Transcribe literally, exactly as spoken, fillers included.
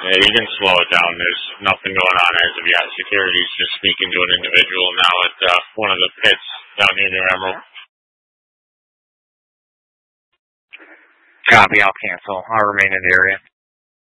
Yeah, you can slow it down. There's nothing going on as of yet. Security's just speaking to an individual now at uh, one of the pits down near New Emerald. Copy, I'll cancel. I'll remain in the area.